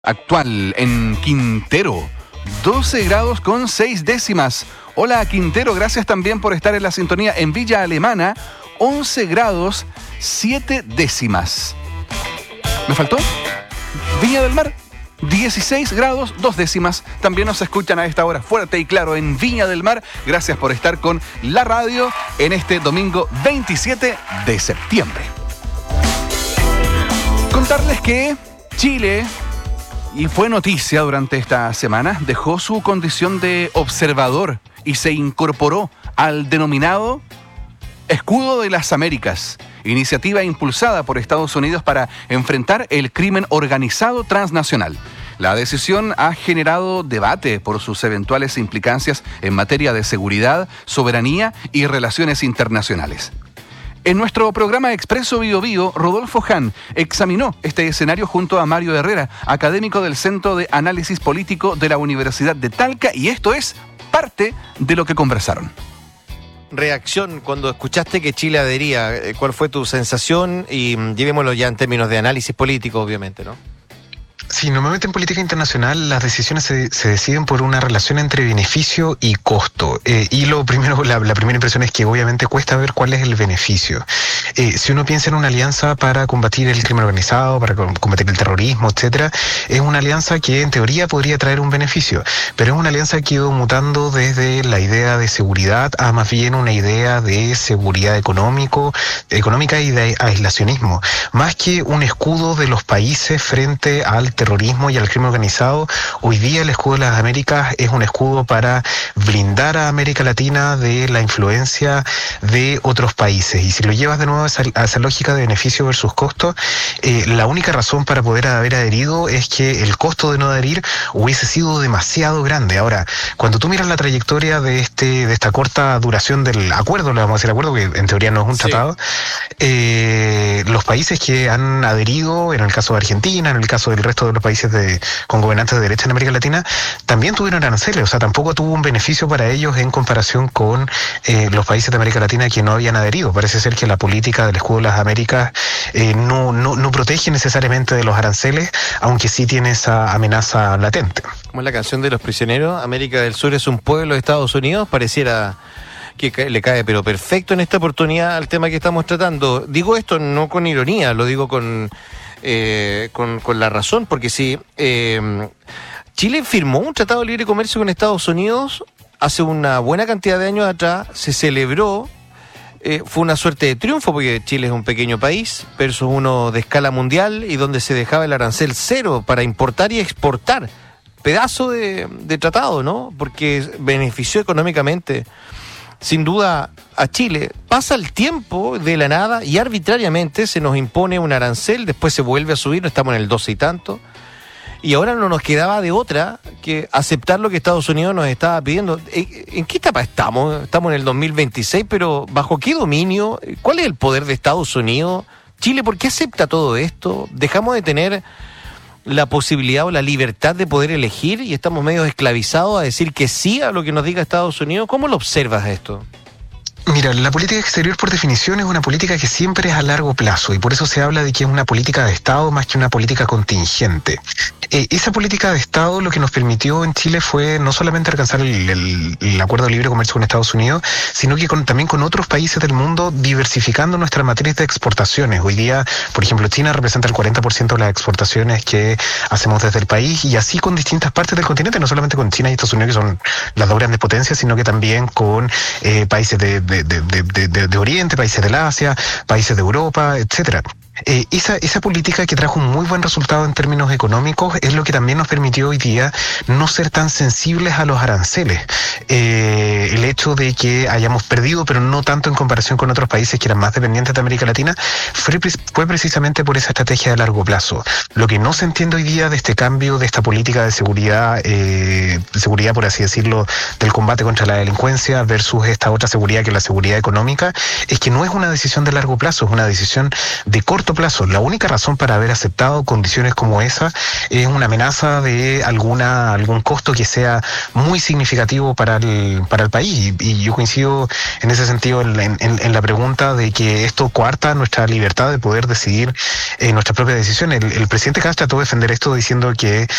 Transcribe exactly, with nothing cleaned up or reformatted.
Actual en Quintero, doce grados con seis décimas. Hola Quintero, gracias también por estar en la sintonía. En Villa Alemana, once grados, siete décimas. ¿Me faltó? Viña del Mar, dieciséis grados, dos décimas. También nos escuchan a esta hora fuerte y claro en Viña del Mar. Gracias por estar con la radio en este domingo veintisiete de septiembre. Contarles que Chile, y fue noticia durante esta semana, dejó su condición de observador y se incorporó al denominado Escudo de las Américas, iniciativa impulsada por Estados Unidos para enfrentar el crimen organizado transnacional. La decisión ha generado debate por sus eventuales implicancias en materia de seguridad, soberanía y relaciones internacionales. En nuestro programa Expreso Bio Bio, Rodolfo Hahn examinó este escenario junto a Mario Herrera, académico del Centro de Análisis Político de la Universidad de Talca, y esto es parte de lo que conversaron. Reacción cuando escuchaste que Chile adhería, ¿cuál fue tu sensación? Y llevémoslo ya en términos de análisis político, obviamente, ¿no? Sí, normalmente en política internacional las decisiones se, se deciden por una relación entre beneficio y costo. Eh, y lo primero, la, la primera impresión es que obviamente cuesta ver cuál es el beneficio. Eh, si uno piensa en una alianza para combatir el crimen organizado, para combatir el terrorismo, etcétera, es una alianza que en teoría podría traer un beneficio, pero es una alianza que ha ido mutando desde la idea de seguridad a más bien una idea de seguridad económico, económica y de aislacionismo. Más que un escudo de los países frente al terrorismo y al crimen organizado, hoy día el escudo de las Américas es un escudo para blindar a América Latina de la influencia de otros países. Y si lo llevas de nuevo a esa, a esa lógica de beneficio versus costo, eh, la única razón para poder haber adherido es que el costo de no adherir hubiese sido demasiado grande. Ahora, cuando tú miras la trayectoria de este de esta corta duración del acuerdo, le vamos a decir acuerdo, que en teoría no es un Sí. tratado, eh, los países que han adherido, en el caso de Argentina, en el caso del resto de los países de, con gobernantes de derecha en América Latina, también tuvieron aranceles, o sea, tampoco tuvo un beneficio para ellos en comparación con eh, los países de América Latina que no habían adherido. Parece ser que la política del escudo de las Américas eh, no, no, no protege necesariamente de los aranceles, aunque sí tiene esa amenaza latente. Como es la canción de los prisioneros, América del Sur es un pueblo de Estados Unidos, pareciera que ca- le cae pero perfecto en esta oportunidad al tema que estamos tratando. Digo esto no con ironía, lo digo con... Eh, con, con la razón, porque si eh, Chile firmó un tratado de libre comercio con Estados Unidos hace una buena cantidad de años atrás, se celebró, eh, fue una suerte de triunfo porque Chile es un pequeño país versus uno de escala mundial y donde se dejaba el arancel cero para importar y exportar. Pedazo de, de tratado, ¿no? Porque benefició económicamente sin duda a Chile. Pasa el tiempo de la nada y arbitrariamente se nos impone un arancel, después se vuelve a subir, estamos en el doce y tanto, y ahora no nos quedaba de otra que aceptar lo que Estados Unidos nos estaba pidiendo. ¿En, en qué etapa estamos? Estamos en el dos mil veintiséis, pero ¿bajo qué dominio? ¿Cuál es el poder de Estados Unidos? Chile, ¿por qué acepta todo esto? ¿Dejamos de tener la posibilidad o la libertad de poder elegir y estamos medio esclavizados a decir que sí a lo que nos diga Estados Unidos? ¿Cómo lo observas esto? Mira, la política exterior por definición es una política que siempre es a largo plazo y por eso se habla de que es una política de Estado más que una política contingente. Eh, esa política de Estado lo que nos permitió en Chile fue no solamente alcanzar el, el, el acuerdo de libre comercio con Estados Unidos, sino que con, también con otros países del mundo, diversificando nuestra matriz de exportaciones. Hoy día, por ejemplo, China representa el cuarenta por ciento de las exportaciones que hacemos desde el país y así con distintas partes del continente, no solamente con China y Estados Unidos, que son las dos grandes potencias, sino que también con eh, países de De, de, de, de, de Oriente, países del Asia, países de Europa, etcétera. Eh, esa, esa política que trajo un muy buen resultado en términos económicos es lo que también nos permitió hoy día no ser tan sensibles a los aranceles. Eh, el hecho de que hayamos perdido, pero no tanto en comparación con otros países que eran más dependientes de América Latina, fue, fue precisamente por esa estrategia de largo plazo. Lo que no se entiende hoy día de este cambio, de esta política de seguridad, eh, de seguridad por así decirlo, del combate contra la delincuencia versus esta otra seguridad que es la seguridad económica, es que no es una decisión de largo plazo, es una decisión de corto corto plazo. La única razón para haber aceptado condiciones como esa es una amenaza de alguna algún costo que sea muy significativo para el para el país. Y, y yo coincido en ese sentido en, en, en la pregunta de que esto coarta nuestra libertad de poder decidir eh, nuestras propias decisiones. El, el presidente Kast trató de defender esto diciendo que